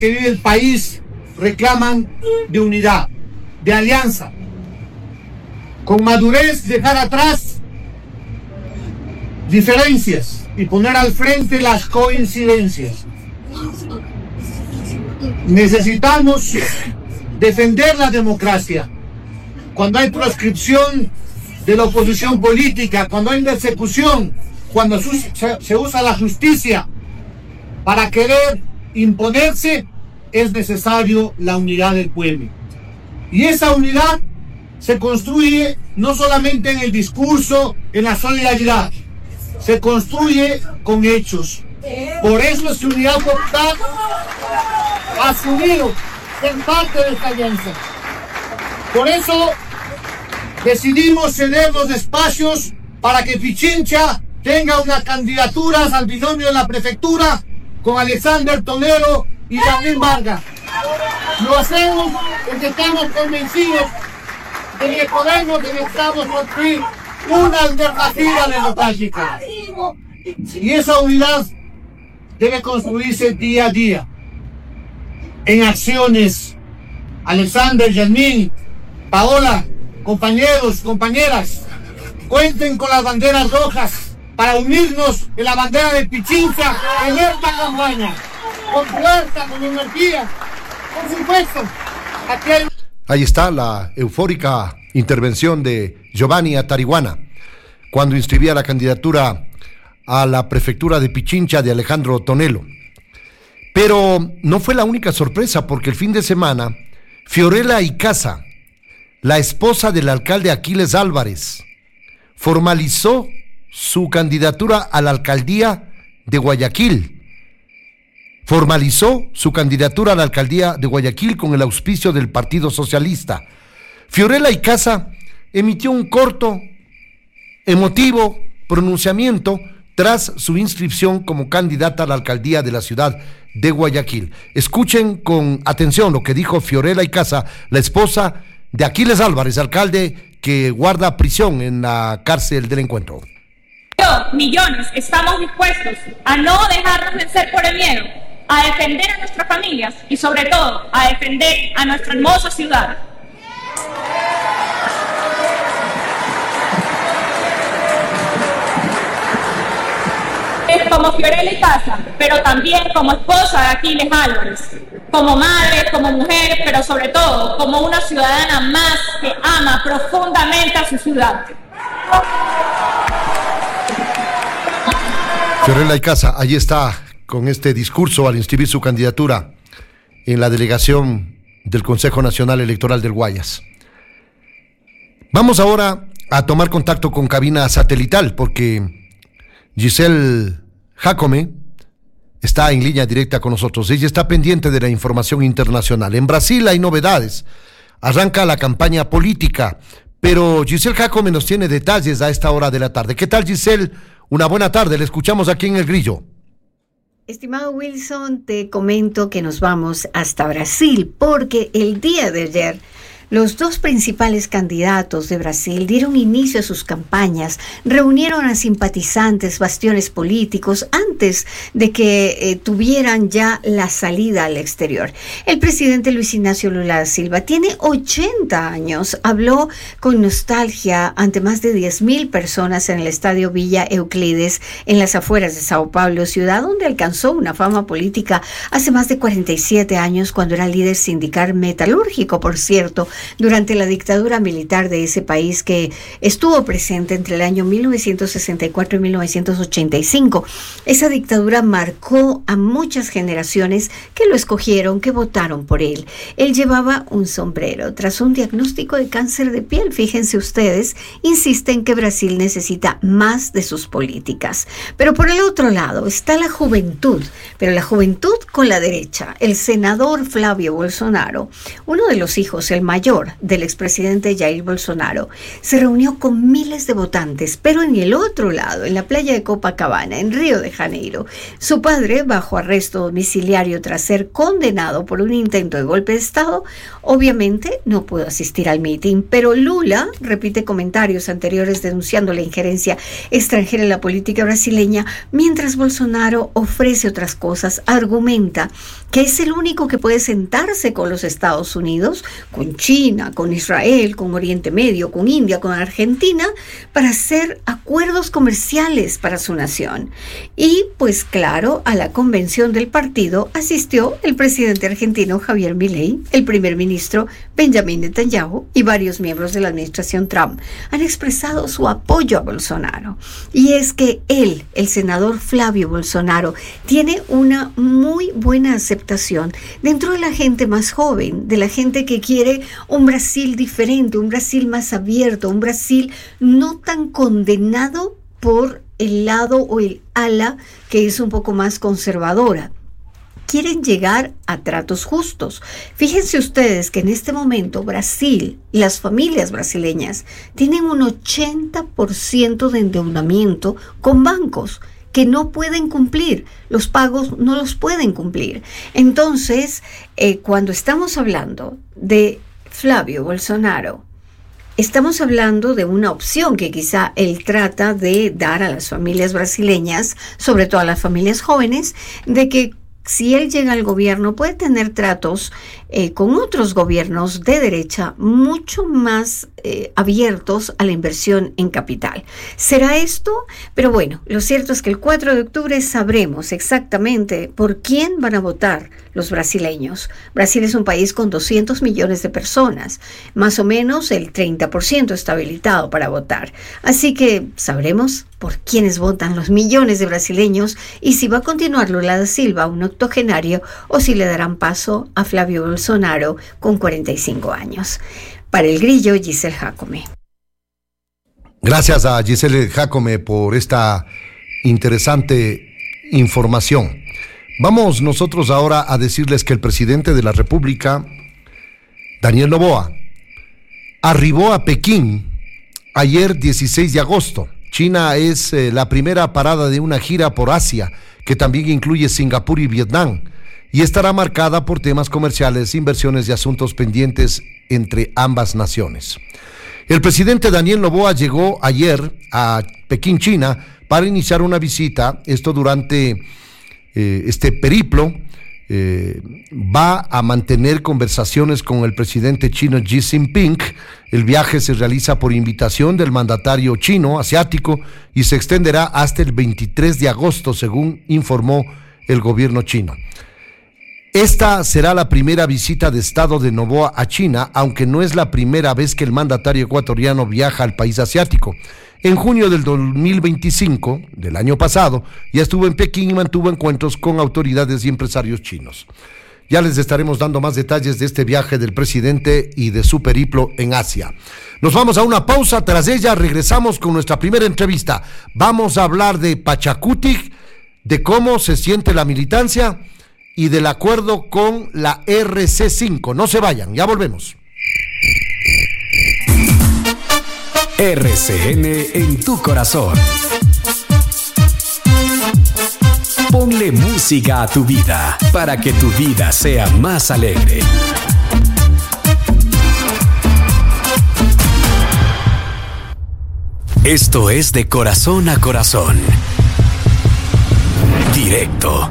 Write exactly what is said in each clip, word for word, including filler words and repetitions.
que vive el país reclaman de unidad, de alianza, con madurez dejar atrás diferencias y poner al frente las coincidencias. Necesitamos defender la democracia. Cuando hay proscripción de la oposición política, cuando hay persecución, cuando se usa la justicia para querer imponerse, es necesario la unidad del pueblo. Y esa unidad se construye no solamente en el discurso, en la solidaridad, se construye con hechos. Por eso es Unidad Popular ha asumido ser parte de esta alianza. Por eso decidimos ceder los espacios para que Pichincha tenga una candidatura al binomio de la prefectura con Alexander Tonelo y Daniel Vargas. Lo hacemos porque estamos convencidos de que podemos y necesitamos construir una alternativa democrática. Y esa unidad debe construirse día a día, en acciones. Alexander, Yasmín, Paola, compañeros, compañeras, cuenten con las banderas rojas para unirnos en la bandera de Pichincha en esta campaña, con fuerza, con energía, por supuesto. Aquí hay... Ahí está la eufórica intervención de Giovanni Atarihuana cuando inscribía la candidatura a la prefectura de Pichincha de Alejandro Tonelo. Pero no fue la única sorpresa, porque el fin de semana Fiorella Icaza, la esposa del alcalde Aquiles Álvarez, formalizó su candidatura a la alcaldía de Guayaquil. Formalizó su candidatura a la alcaldía de Guayaquil con el auspicio del Partido Socialista. Fiorella Icaza emitió un corto, emotivo pronunciamiento tras su inscripción como candidata a la alcaldía de la ciudad de Guayaquil. Escuchen con atención lo que dijo Fiorella Icaza, la esposa de Aquiles Álvarez, alcalde que guarda prisión en la cárcel del Encuentro. Millones estamos dispuestos a no dejarnos vencer por el miedo, a defender a nuestras familias y sobre todo a defender a nuestra hermosa ciudad. Como Fiorella Icaza, pero también como esposa de Aquiles Álvarez, como madre, como mujer, pero sobre todo como una ciudadana más que ama profundamente a su ciudad. Fiorella Icaza, ahí está con este discurso al inscribir su candidatura en la delegación del Consejo Nacional Electoral del Guayas. Vamos ahora a tomar contacto con cabina satelital porque Giselle Jacome está en línea directa con nosotros. Ella está pendiente de la información internacional. En Brasil hay novedades. Arranca la campaña política, pero Giselle Jacome nos tiene detalles a esta hora de la tarde. ¿Qué tal, Giselle? Una buena tarde. Le escuchamos aquí en El Grillo. Estimado Wilson, te comento que nos vamos hasta Brasil porque el día de ayer los dos principales candidatos de Brasil dieron inicio a sus campañas, reunieron a simpatizantes, bastiones políticos, antes de que eh, tuvieran ya la salida al exterior. El presidente Luis Ignacio Lula da Silva tiene ochenta años, habló con nostalgia ante más de diez mil personas en el estadio Villa Euclides, en las afueras de Sao Paulo, ciudad donde alcanzó una fama política hace más de cuarenta y siete años, cuando era líder sindical metalúrgico, por cierto, durante la dictadura militar de ese país que estuvo presente entre el año mil novecientos sesenta y cuatro y mil novecientos ochenta y cinco. Esa dictadura marcó a muchas generaciones que lo escogieron, que votaron por él. Él llevaba un sombrero. Tras un diagnóstico de cáncer de piel, fíjense ustedes, insiste en que Brasil necesita más de sus políticas. Pero por el otro lado está la juventud, pero la juventud con la derecha. El senador Flavio Bolsonaro, uno de los hijos, el mayor mayor del expresidente Jair Bolsonaro, se reunió con miles de votantes, pero en el otro lado, en la playa de Copacabana, en Río de Janeiro, su padre, bajo arresto domiciliario tras ser condenado por un intento de golpe de Estado, obviamente no pudo asistir al mitin, pero Lula repite comentarios anteriores denunciando la injerencia extranjera en la política brasileña, mientras Bolsonaro ofrece otras cosas, argumenta que es el único que puede sentarse con los Estados Unidos, con China, con Israel, con Oriente Medio, con India, con Argentina, para hacer acuerdos comerciales para su nación. Y pues claro, a la convención del partido asistió el presidente argentino Javier Milei, el primer ministro Benjamin Netanyahu y varios miembros de la administración Trump han expresado su apoyo a Bolsonaro. Y es que él, el senador Flavio Bolsonaro, tiene una muy buena aceptación dentro de la gente más joven, de la gente que quiere un Brasil diferente, un Brasil más abierto, un Brasil no tan condenado por el lado o el ala que es un poco más conservadora. Quieren llegar a tratos justos. Fíjense ustedes que en este momento Brasil y las familias brasileñas tienen un ochenta por ciento de endeudamiento con bancos que no pueden cumplir, los pagos no los pueden cumplir. Entonces, eh, cuando estamos hablando de Flavio Bolsonaro, estamos hablando de una opción que quizá él trata de dar a las familias brasileñas, sobre todo a las familias jóvenes, de que si él llega al gobierno puede tener tratos eh, con otros gobiernos de derecha mucho más eh, abiertos a la inversión en capital. ¿Será esto? Pero bueno, lo cierto es que el cuatro de octubre sabremos exactamente por quién van a votar los brasileños. Brasil es un país con doscientos millones de personas, más o menos el treinta por ciento está habilitado para votar. Así que sabremos por quiénes votan los millones de brasileños y si va a continuar Lula da Silva, un octogenario, o si le darán paso a Flavio Bolsonaro con cuarenta y cinco años. Para El Grillo, Giselle Jacome. Gracias a Giselle Jacome por esta interesante información. Vamos nosotros ahora a decirles que el presidente de la República, Daniel Noboa, arribó a Pekín ayer dieciséis de agosto. China es eh, la primera parada de una gira por Asia, que también incluye Singapur y Vietnam, y estará marcada por temas comerciales, inversiones y asuntos pendientes entre ambas naciones. El presidente Daniel Noboa llegó ayer a Pekín, China, para iniciar una visita. Esto durante eh, este periplo eh, va a mantener conversaciones con el presidente chino Xi Jinping. El viaje se realiza por invitación del mandatario chino asiático y se extenderá hasta el veintitrés de agosto, según informó el gobierno chino. Esta será la primera visita de Estado de Noboa a China, aunque no es la primera vez que el mandatario ecuatoriano viaja al país asiático. En junio del dos mil veinticinco, del año pasado, ya estuvo en Pekín y mantuvo encuentros con autoridades y empresarios chinos. Ya les estaremos dando más detalles de este viaje del presidente y de su periplo en Asia. Nos vamos a una pausa, tras ella regresamos con nuestra primera entrevista. Vamos a hablar de Pachacutic, de cómo se siente la militancia y del acuerdo con la R C cinco. No se vayan, ya volvemos. R C N en tu corazón. Ponle música a tu vida para que tu vida sea más alegre. Esto es De Corazón a Corazón. Directo.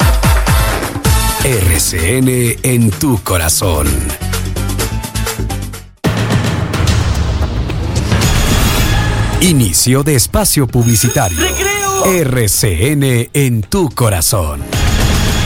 R C N en tu corazón. Inicio de espacio publicitario. ¡Recreo! R C N en tu corazón.